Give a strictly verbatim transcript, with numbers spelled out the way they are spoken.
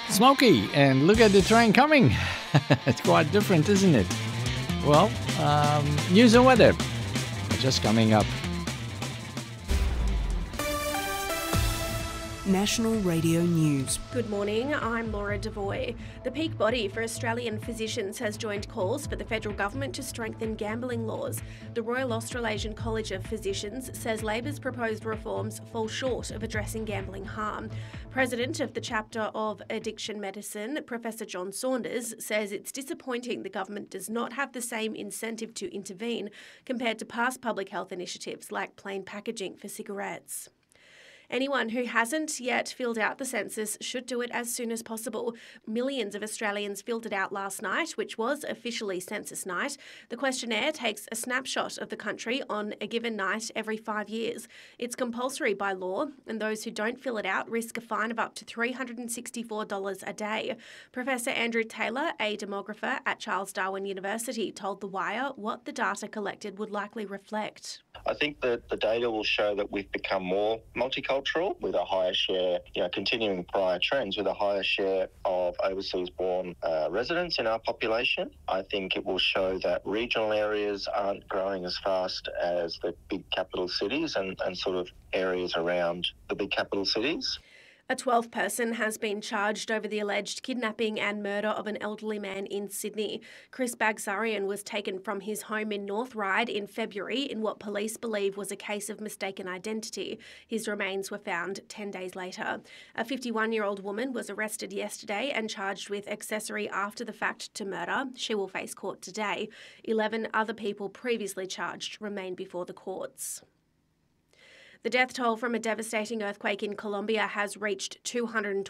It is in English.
Smoky, and look at the train coming. It's quite different, isn't it? Well, um, news and weather just coming up. National Radio News. Good morning, I'm Laura Devoy. The peak body for Australian physicians has joined calls for the federal government to strengthen gambling laws. The Royal Australasian College of Physicians says Labor's proposed reforms fall short of addressing gambling harm. President of the chapter of Addiction Medicine, Professor John Saunders, says it's disappointing the government does not have the same incentive to intervene compared to past public health initiatives like plain packaging for cigarettes. Anyone who hasn't yet filled out the census should do it as soon as possible. Millions of Australians filled it out last night, which was officially census night. The questionnaire takes a snapshot of the country on a given night every five years. It's compulsory by law, and those who don't fill it out risk a fine of up to three hundred sixty-four dollars a day. Professor Andrew Taylor, a demographer at Charles Darwin University, told The Wire what the data collected would likely reflect. I think that the data will show that we've become more multicultural with a higher share, you know, continuing prior trends with a higher share of overseas-born uh, residents in our population. I think it will show that regional areas aren't growing as fast as the big capital cities and, and sort of areas around the big capital cities. A twelfth person has been charged over the alleged kidnapping and murder of an elderly man in Sydney. Chris Bagsarian was taken from his home in North Ryde in February in what police believe was a case of mistaken identity. His remains were found ten days later. A fifty-one-year-old woman was arrested yesterday and charged with accessory after the fact to murder. She will face court today. Eleven other people previously charged remain before the courts. The death toll from a devastating earthquake in Colombia has reached two hundred